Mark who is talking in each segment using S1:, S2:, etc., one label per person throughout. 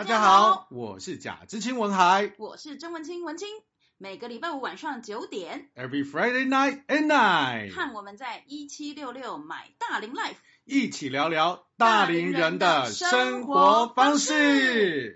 S1: 大家好，我是贾知青文海，
S2: 我是曾文清文清。每个礼拜五晚上9点
S1: ，Every Friday night at night，
S2: 看我们在1766买大龄 Life，
S1: 一起聊聊大龄人的生活方式。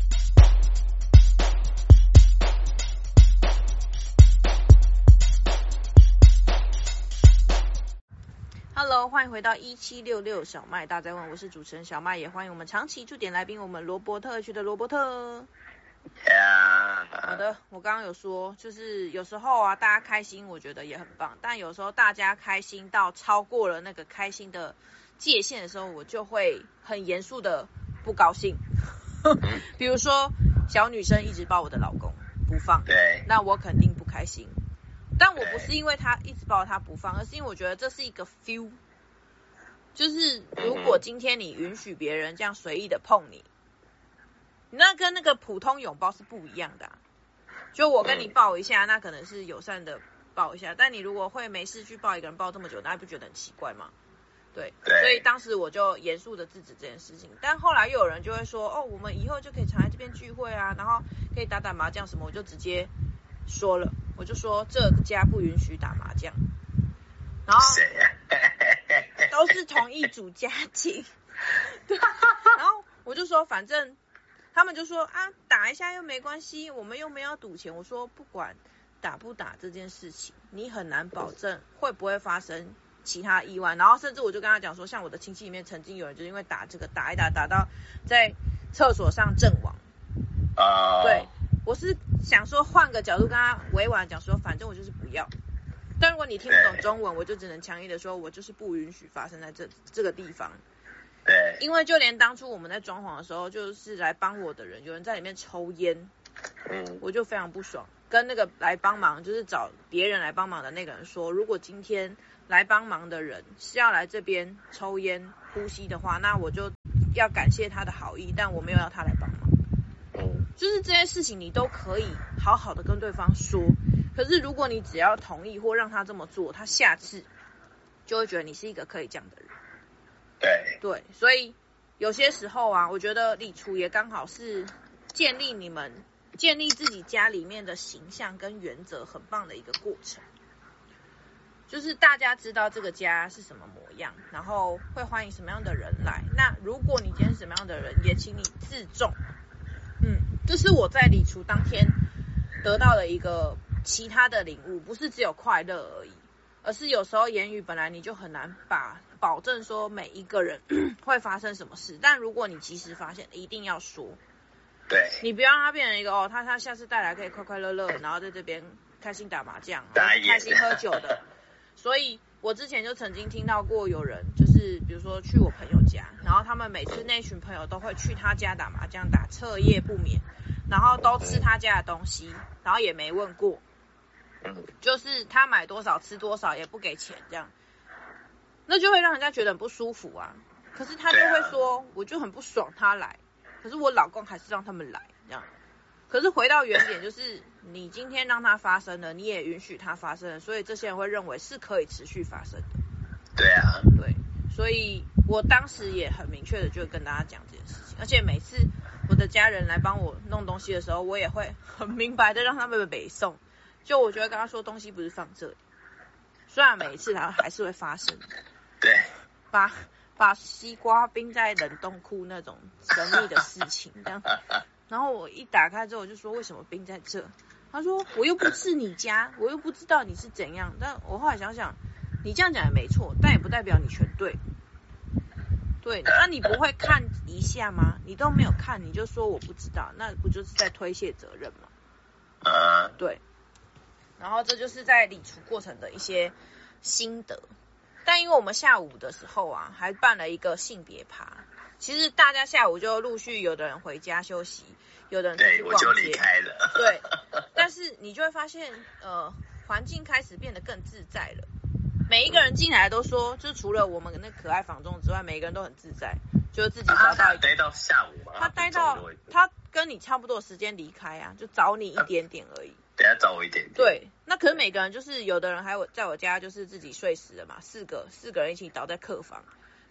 S3: Hello， 欢迎回到1766小麦大哉问，我是主持人小麦，也欢迎我们长期驻点来宾，我们罗伯特区的罗伯特。好的，我刚刚有说，就是有时候啊，大家开心，我觉得也很棒，但有时候大家开心到超过了那个开心的界限的时候，我就会很严肃的不高兴。比如说，小女生一直抱我的老公不放，
S4: 对，
S3: 那我肯定不开心。但我不是因为他一直抱他不放，而是因为我觉得这是一个 feel， 就是如果今天你允许别人这样随意的碰你，那跟那个普通拥抱是不一样的啊。就我跟你抱一下，那可能是友善的抱一下，但你如果会没事去抱一个人抱这么久，那不觉得很奇怪吗？对，所以当时我就严肃的制止这件事情。但后来又有人就会说，哦，我们以后就可以常来这边聚会啊，然后可以打打麻将什么，我就直接说了，我就说这个家不允许打麻将，然后
S4: 谁呀？
S3: 都是同一组家庭，对，然后我就说反正他们就说啊打一下又没关系，我们又没有赌钱。我说不管打不打这件事情，你很难保证会不会发生其他意外。然后甚至我就跟他讲说，像我的亲戚里面曾经有人就是因为打这个打一打到在厕所上阵亡。对，我是想说换个角度跟他委婉讲说，反正我就是不要。但如果你听不懂中文，我就只能强硬的说，我就是不允许发生在这个地方。
S4: 对，
S3: 因为就连当初我们在装潢的时候，就是来帮我的人，有人在里面抽烟，我就非常不爽。跟那个来帮忙，就是找别人来帮忙的那个人说，如果今天来帮忙的人是要来这边抽烟呼吸的话，那我就要感谢他的好意，但我没有要他来帮忙。就是这些事情你都可以好好的跟对方说，可是如果你只要同意或让他这么做，他下次就会觉得你是一个可以这样的人。对，所以有些时候啊，我觉得礼厨也刚好是建立自己家里面的形象跟原则很棒的一个过程。就是大家知道这个家是什么模样，然后会欢迎什么样的人来。那如果你今天是什么样的人，也请你自重。这是我在礼厨当天得到的一个其他的领悟，不是只有快乐而已，而是有时候言语本来你就很难保证说每一个人会发生什么事，但如果你及时发现，一定要说。
S4: 对，
S3: 你不要让他变成一个他下次带来可以快快乐乐，然后在这边开心打麻将，开心喝酒的。所以我之前就曾经听到过有人就是比如说去我朋友家，然后他们每次那群朋友都会去他家打麻将，打彻夜不眠，然后都吃他家的东西，然后也没问过，就是他买多少吃多少，也不给钱这样，那就会让人家觉得很不舒服啊。可是他就会说，我就很不爽他来，可是我老公还是让他们来这样。可是回到原点，就是你今天让它发生了，你也允许它发生了，所以这些人会认为是可以持续发生的。
S4: 对啊，
S3: 对，所以我当时也很明确的就跟大家讲这件事情，而且每次我的家人来帮我弄东西的时候，我也会很明白的让他们北送，就我觉得跟他说东西不是放这里，虽然每一次它还是会发生。
S4: 对，
S3: 把西瓜冰在冷冻库那种神秘的事情这样。然后我一打开之后，我就说为什么冰在这？他说我又不是你家，我又不知道你是怎样。但我后来想想，你这样讲也没错，但也不代表你全对。对，那你不会看一下吗？你都没有看，你就说我不知道，那不就是在推卸责任吗？对。然后这就是在礼厨过程的一些心得。但因为我们下午的时候啊，还办了一个性别趴。其实大家下午就陆续有的人回家休息，有的人去逛街，
S4: 我就离开了。
S3: 对，但是你就会发现，环境开始变得更自在了。每一个人进来都说，就除了我们那可爱房仲之外，每一个人都很自在，就是自己找到
S4: 待到下午嘛。
S3: 他跟你差不多的时间离开啊，就早你一点点而已。
S4: 等下早我一点点。
S3: 对，那可是每个人就是有的人还有在我家就是自己睡死了嘛，四个人一起倒在客房。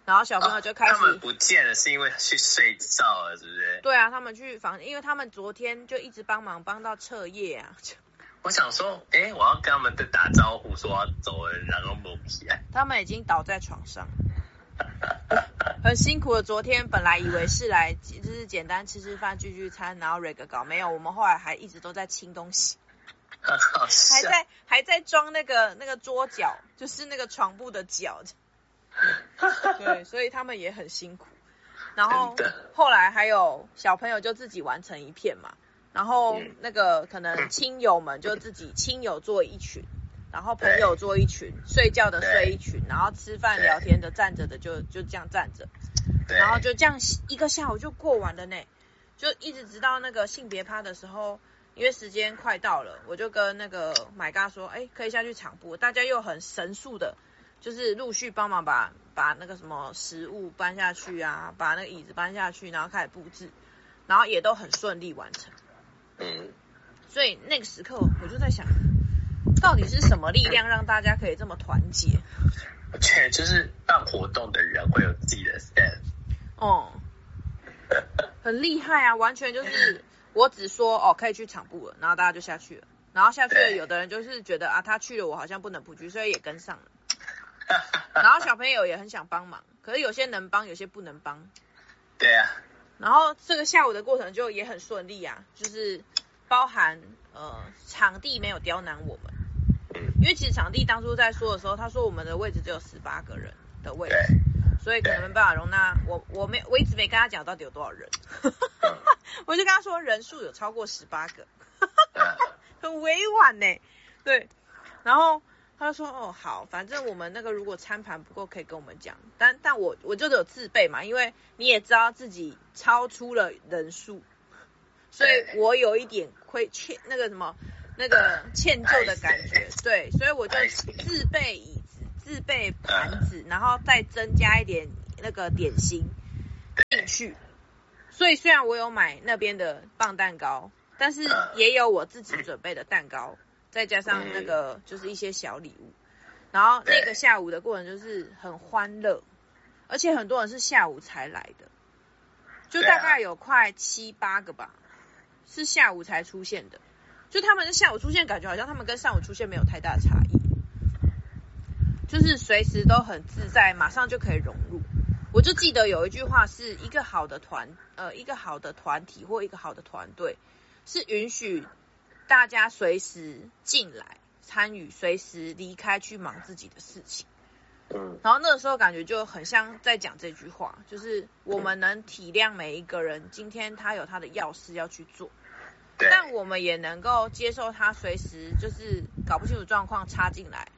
S3: 然后小朋友就开始，
S4: 他们不见了是因为去睡觉了，是不是？
S3: 对啊，他们去房，因为他们昨天就一直帮到彻夜啊。
S4: 我想说，我要跟他们打招呼，说要走了，然后没起来。
S3: 他们已经倒在床上，很辛苦的。昨天本来以为是来就是简单吃饭聚餐，然后 re 个稿，没有，我们后来还一直都在清东西。还在装那个桌角，就是那个床铺的角。对，所以他们也很辛苦。然后后来还有小朋友就自己完成一片嘛，然后那个可能亲友们就自己亲友坐一群，然后朋友坐一群，睡觉的睡一群，然后吃饭聊天的站着的就这样站着，然后就这样一个下午就过完了呢，就一直直到那个性别趴的时候。因为时间快到了，我就跟那个买嘎说，可以下去场布，大家又很神速的，就是陆续帮忙把那个什么食物搬下去啊，把那个椅子搬下去，然后开始布置，然后也都很顺利完成。所以那个时刻我就在想，到底是什么力量让大家可以这么团结？
S4: 我觉得就是办活动的人会有自己的 stand。
S3: 很厉害啊，完全就是。我只说可以去场布了，然后大家就下去了，然后下去了，有的人就是觉得他去了，我好像不能不去，所以也跟上了。然后小朋友也很想帮忙，可是有些能帮，有些不能帮。
S4: 对啊。
S3: 然后这个下午的过程就也很顺利啊，就是包含场地没有刁难我们，因为其实场地当初在说的时候，他说我们的位置只有18个人的位置，所以可能没办法容纳我一直没跟他讲到底有多少人。我就跟他说人数有超过18个，很委婉呢。对，然后他就说好，反正我们那个如果餐盘不够可以跟我们讲，但我就有自备嘛，因为你也知道自己超出了人数，所以我有一点那个歉疚的感觉，对，所以我就自备椅子、自备盘子，然后再增加一点那个点心进去。所以虽然我有买那边的棒蛋糕，但是也有我自己准备的蛋糕，再加上那个就是一些小礼物。然后那个下午的过程就是很欢乐，而且很多人是下午才来的，就大概有快7、8个吧，是下午才出现的。就他们是下午出现，感觉好像他们跟上午出现没有太大的差异，就是随时都很自在，马上就可以融入。我就记得有一句话是一个好的团体或一个好的团队是允许大家随时进来参与，随时离开去忙自己的事情。然后那个时候感觉就很像在讲这句话，就是我们能体谅每一个人今天他有他的要事要去做，但我们也能够接受他随时就是搞不清楚状况插进来。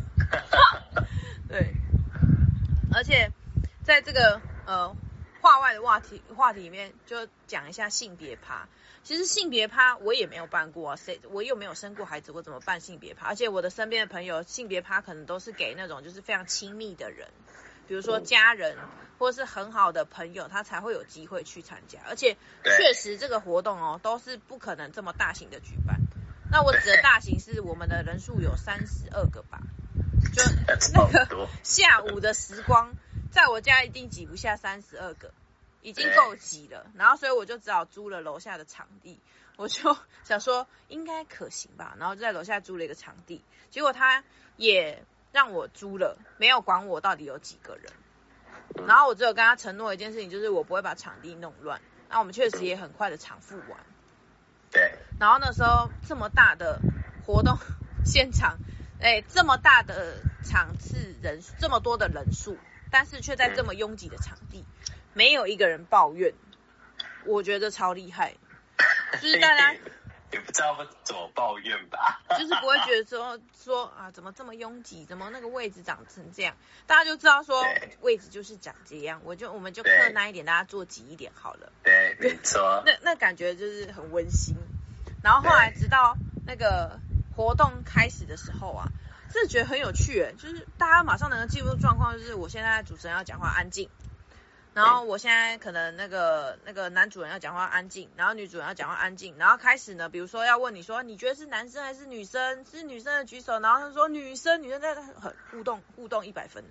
S3: 对，而且在这个话外的话题里面，就讲一下性别趴。其实性别趴我也没有办过啊，我又没有生过孩子，我怎么办性别趴？而且我的身边的朋友性别趴可能都是给那种就是非常亲密的人，比如说家人或是很好的朋友，他才会有机会去参加。而且确实这个活动都是不可能这么大型的举办。那我指的大型是我们的人数有32个吧，就那个下午的时光。在我家一定挤不下32个，已经够挤了。然后所以我就只好租了楼下的场地，我就想说应该可行吧，然后就在楼下租了一个场地。结果他也让我租了，没有管我到底有几个人。然后我只有跟他承诺一件事情，就是我不会把场地弄乱。那我们确实也很快的场付完。
S4: 对。
S3: 然后那时候这么大的活动现场，这么大的场次人数，这么多的人数。但是却在这么拥挤的场地，没有一个人抱怨，我觉得超厉害。就是大家
S4: 也不知道怎么抱怨吧，
S3: 就是不会觉得说啊，怎么这么拥挤，怎么那个位置长成这样，大家就知道说位置就是长这样，我们就克那一点，大家坐挤一点好了。
S4: 对，没错。
S3: 那感觉就是很温馨。然后后来直到那个活动开始的时候啊。真的觉得很有趣就是大家马上能够进入状况，就是我现在主持人要讲话安静，然后我现在可能那个男主人要讲话安静，然后女主人要讲话安静，然后开始呢，比如说要问你说你觉得是男生还是女生，是女生的举手，然后他说女生在很互动100分，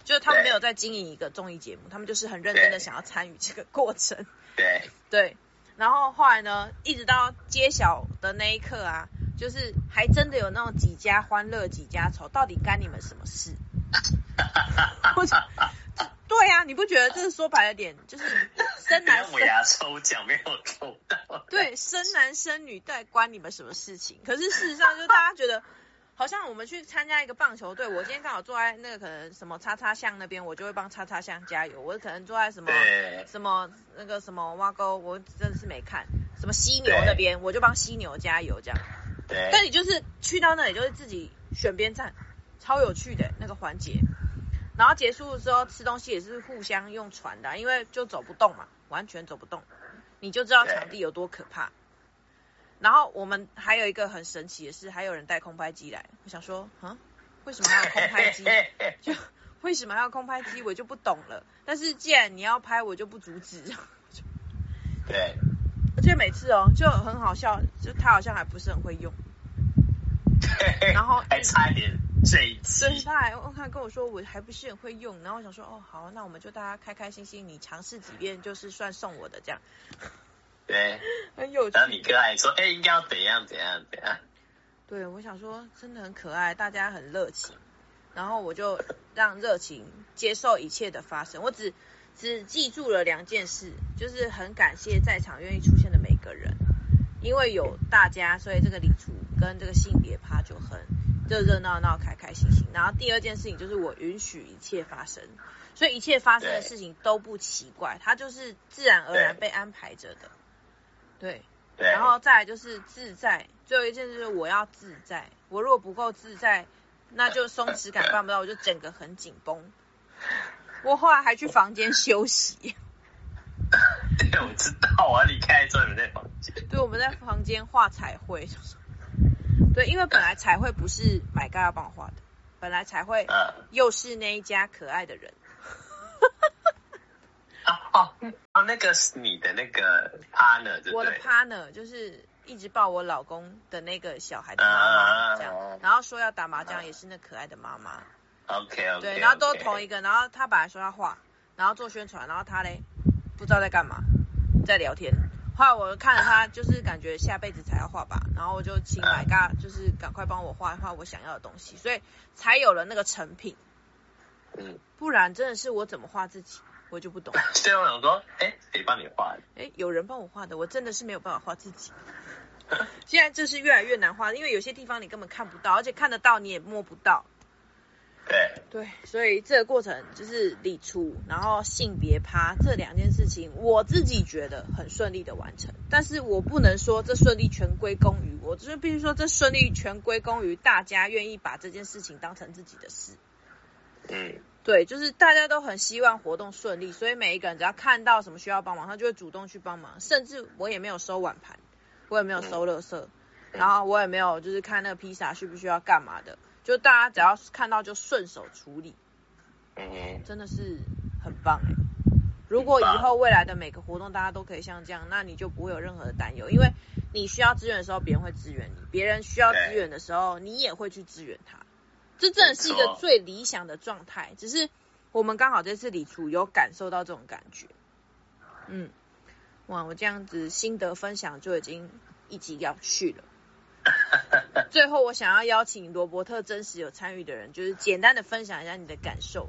S3: 就是他们没有在经营一个综艺节目，他们就是很认真的想要参与这个过程。对，然后后来呢，一直到揭晓的那一刻啊，就是还真的有那种几家欢乐几家愁，到底干你们什么事？对啊，你不觉得这是说白了点，就是生男生
S4: 尾牙抽奖没有抽到，
S3: 对，生男生女到底关你们什么事情？可是事实上，就大家觉得，好像我们去参加一个棒球队，我今天刚好坐在那个可能什么叉叉巷那边，我就会帮叉叉巷加油。我可能坐在什么那个什么挖沟，我真的是没看什么犀牛那边，我就帮犀牛加油这样。
S4: 对，
S3: 但你就是去到那里，就是自己选边站，超有趣的那个环节。然后结束的时候吃东西也是互相用传的，因为就走不动嘛，完全走不动，你就知道场地有多可怕。然后我们还有一个很神奇的是，还有人带空拍机来，我想说，为什么还有空拍机？就为什么还有空拍机，我就不懂了。但是既然你要拍，我就不阻止。
S4: 对，
S3: 而且每次就很好笑，就他好像还不是很会用，然后
S4: 还差一点。这一次，
S3: 对，他还跟我说我还不是很会用，然后我想说好，那我们就大家开开心心，你尝试几遍就是算送我的这样。
S4: 对，
S3: 很有趣。
S4: 然后你哥还说应该要怎样。
S3: 对，我想说真的很可爱，大家很热情，然后我就让热情接受一切的发生。我只记住了2件事，就是很感谢在场愿意出现的每个人，因为有大家，所以这个礼厨跟这个性别趴就很热热闹闹开开心心。然后第2件事情就是我允许一切发生，所以一切发生的事情都不奇怪，它就是自然而然被安排着的。对，然后再来就是自在，最后一件事就是我要自在，我如果不够自在，那就松弛感办不到，我就整个很紧绷。我后来还去房间休息。
S4: 对，我知道，我要离开之后你们在房间。
S3: 对，我们在房间画彩绘。对，因为本来彩绘不是买嘎要帮我画的，本来彩绘又是那一家可爱的人。
S4: 那个是你的那个 partner， 对不对？
S3: 我的 partner 就是一直抱我老公的那个小孩的妈妈，这样，然后说要打麻将也是那可爱的妈妈。
S4: OK，
S3: 对，然后都同一个，然后他本来说要画，然后做宣传，然后他嘞不知道在干嘛，在聊天。后来我看了他，就是感觉下辈子才要画吧，然后我就请买嘎，就是赶快帮我画一画我想要的东西，所以才有了那个成品。不然真的是我怎么画自己，我就不懂。
S4: 所以我想说，谁帮你画的？
S3: 有人帮我画的，我真的是没有办法画自己。现在这是越来越难画，因为有些地方你根本看不到，而且看得到你也摸不到。对，所以这个过程就是礼厨，然后性别趴这2件事情，我自己觉得很顺利的完成。但是我不能说这顺利全归功于我，就是必须说这顺利全归功于大家愿意把这件事情当成自己的事。对，就是大家都很希望活动顺利，所以每一个人只要看到什么需要帮忙，他就会主动去帮忙。甚至我也没有收碗盘，我也没有收垃圾，然后我也没有就是看那个披萨需不需要干嘛的。就大家只要看到就顺手处理，真的是很棒如果以后未来的每个活动大家都可以像这样，那你就不会有任何的担忧，因为你需要支援的时候别人会支援你，别人需要支援的时候你也会去支援他，这真的是一个最理想的状态。只是我们刚好这次礼厨有感受到这种感觉。哇，我这样子心得分享就已经1集要去了。最后我想要邀请罗伯特真实有参与的人，就是简单的分享一下你的感受。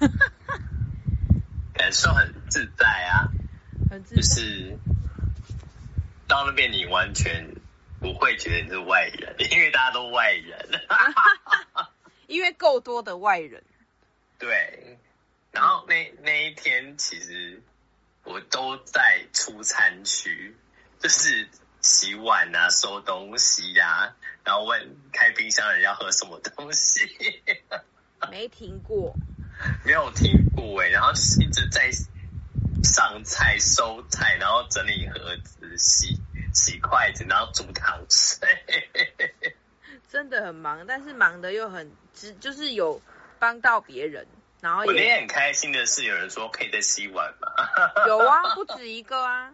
S4: 感受很自在啊，
S3: 很自在，
S4: 就是到那边你完全不会觉得你是外人，因为大家都外人。
S3: 因为够多的外人。
S4: 对，然后那一天其实我都在出餐区，就是洗碗啊、收东西啊，然后问开冰箱的人要喝什么东西。
S3: 没停过，
S4: 没有停过然后就是一直在上菜、收菜，然后整理盒子、洗筷子，然后煮糖水。
S3: 真的很忙，但是忙的又很就是有帮到别人，然后
S4: 我那天很开心的是有人说可以再洗碗吗？
S3: 有啊，不止一个啊。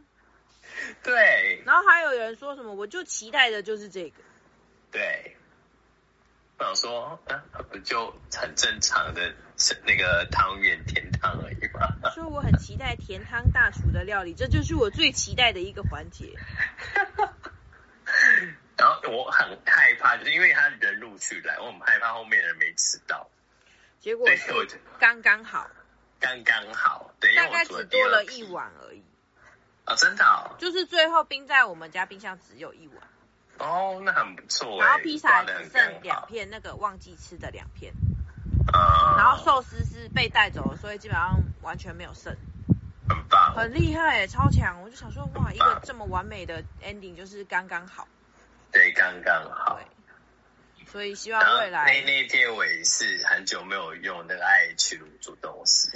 S3: 对，然后还有人说什么，我就期待的就是这个。
S4: 对， 想说，不就很正常的那个汤圆甜汤而已嘛。
S3: 说我很期待甜汤大厨的料理，这就是我最期待的一个环节。
S4: 然后我很害怕，就是因为他人陆续来，我很害怕后面的人没吃到。
S3: 结果是刚刚好，
S4: 刚刚好，对，
S3: 大概只多了1碗而已。
S4: 哦，真的哦？
S3: 就是最后冰在我们家冰箱只有1碗。
S4: 哦，那很不错。
S3: 然后披萨只剩2片，那个忘记吃的2片。然后寿司是被带走了，所以基本上完全没有剩。
S4: 很棒，
S3: 很厉害，超强！我就想说，哇，一个这么完美的 ending 就是刚刚好。
S4: 对，刚刚好。
S3: 对，所以希望未来。
S4: 那天我也是很久没有用那个IH炉煮东西。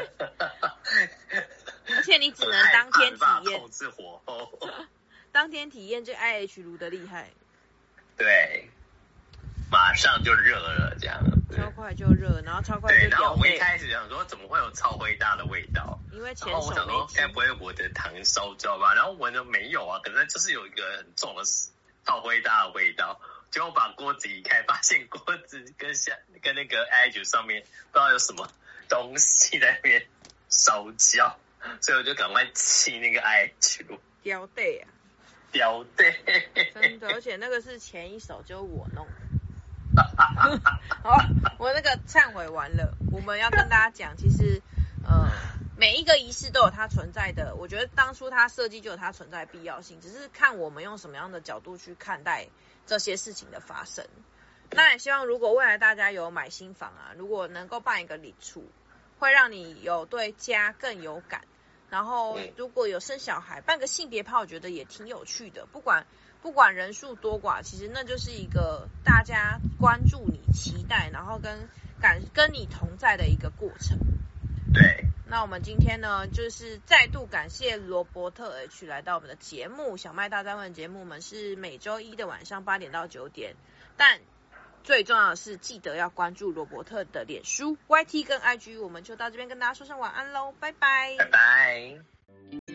S3: 而且你只能当天体验，
S4: 控制火候。
S3: 当天体验这 IH 炉的厉害。
S4: 对，马上就热了，这样。
S3: 超快就热，然后超快就
S4: 对，然后我一开始想说，怎么会有超灰大的味道？
S3: 因为前手没
S4: 我想说，该不会我的糖烧焦吧？然后闻着没有啊，可能就是有一个很重的超灰大的味道。结果把锅子一开，发现锅子跟那个 IH 上面不知道有什么东西在那边烧焦，所以我就赶快气那个 IH 炉。
S3: 掉队啊！
S4: 掉队，
S3: 真的，而且那个是前一手就我弄的。好，我那个忏悔完了，我们要跟大家讲，其实每一个仪式都有它存在的，我觉得当初它设计就有它存在的必要性，只是看我们用什么样的角度去看待这些事情的发生。那也希望如果未来大家有买新房啊，如果能够办一个礼处，会让你有对家更有感。然后如果有生小孩，办个性别趴，我觉得也挺有趣的。不管人数多寡，其实那就是一个大家关注你、期待，然后跟你同在的一个过程。
S4: 对。
S3: 那我们今天呢，就是再度感谢罗伯特 H 来到我们的节目，小麦大灾问节目，我们是每周一的晚上8点到9点，但最重要的是记得要关注罗伯特的脸书、YT 跟 IG， 我们就到这边跟大家说声晚安喽，拜拜，
S4: 拜拜。